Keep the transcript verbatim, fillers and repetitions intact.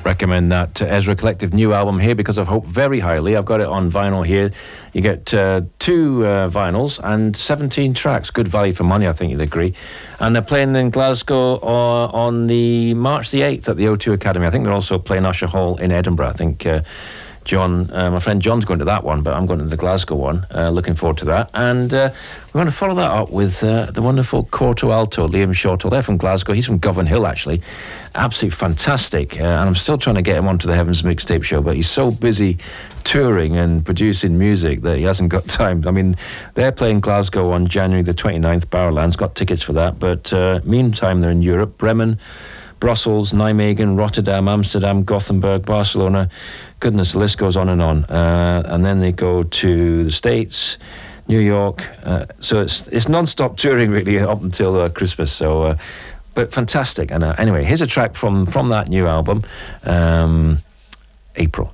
recommend that Ezra Collective new album Here Because of Hope very highly. I've got it on vinyl here. You get uh, two uh, vinyls and seventeen tracks. Good value for money, I think you'd agree. And they're playing in Glasgow uh, on the March the eighth at the O two Academy. I think they're also playing Usher Hall in Edinburgh. I think uh, John, uh, my friend John's going to that one, but I'm going to the Glasgow one. Uh, looking forward to that. And uh, we're going to follow that up with uh, the wonderful Corto Alto, Liam Shortall. They're from Glasgow. He's from Govan Hill, actually. Absolutely fantastic. Uh, and I'm still trying to get him onto the Heavens Mixtape Show, but he's so busy touring and producing music that he hasn't got time. I mean, they're playing Glasgow on January the twenty-ninth. Barrowlands got tickets for that. But uh, meantime, they're in Europe. Bremen, Brussels, Nijmegen, Rotterdam, Amsterdam, Gothenburg, Barcelona. Goodness, the list goes on and on. Uh, and then they go to the States, New York. Uh, so it's it's non-stop touring really up until uh, Christmas. So, uh, but fantastic. And uh, anyway, here's a track from from that new album, um, April.